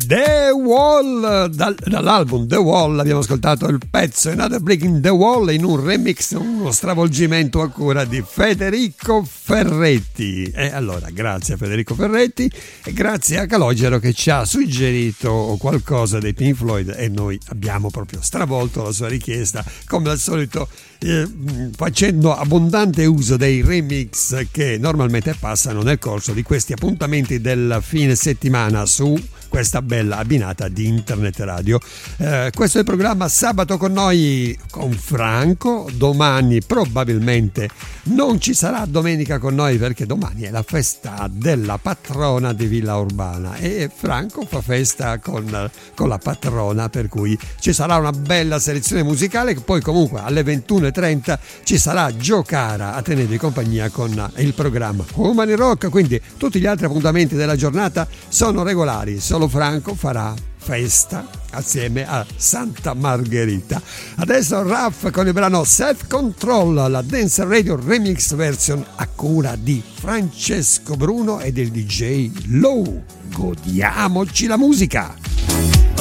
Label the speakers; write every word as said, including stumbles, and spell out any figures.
Speaker 1: The Wall, dal, dall'album The Wall abbiamo ascoltato il pezzo Another Brick in the Wall in un remix, uno stravolgimento a cura di Federico Ferretti. E allora grazie a Federico Ferretti e grazie a Calogero che ci ha suggerito qualcosa dei Pink Floyd e noi abbiamo proprio stravolto la sua richiesta come al solito, eh, facendo abbondante uso dei remix che normalmente passano nel corso di questi appuntamenti del fine settimana su questa bella abbinata di Internet Radio. Eh, questo è il programma Sabato con noi con Franco. Domani probabilmente non ci sarà domenica con noi perché domani è la festa della patrona di Villa Urbana e Franco fa festa con, con la patrona, per cui ci sarà una bella selezione musicale che poi comunque alle ventuno e trenta ci sarà Giocara a tenervi compagnia con il programma Humani Rock, quindi tutti gli altri appuntamenti della giornata sono regolari, solo Franco farà festa assieme a Santa Margherita. Adesso Raff con il brano Self Control, la Dance Radio Remix version a cura di Francesco Bruno e del D J Low. Godiamoci la musica.